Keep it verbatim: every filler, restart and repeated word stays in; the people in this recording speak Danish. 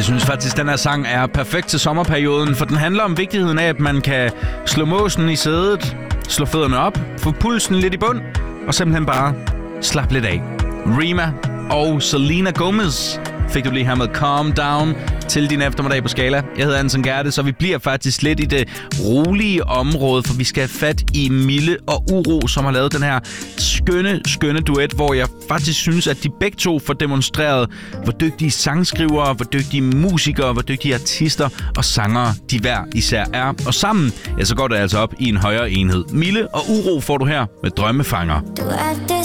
Jeg synes faktisk, at den her sang er perfekt til sommerperioden, for den handler om vigtigheden af, at man kan slå måsen i sædet, slå fødderne op, få pulsen lidt i bund, og simpelthen bare slappe lidt af. Rema og Selena Gomez fik du lige her med Calm Down til din eftermiddag på Skala. Jeg hedder Anton Gerte, så vi bliver faktisk lidt i det rolige område, for vi skal have fat i Mille og Uro, som har lavet den her skønne, skønne duet, hvor jeg faktisk synes, at de begge to får demonstreret, hvor dygtige sangskrivere, hvor dygtige musikere, hvor dygtige artister og sangere de hver især er. Og sammen, ja, så går det altså op i en højere enhed. Mille og Uro får du her med Drømmefanger. Du er det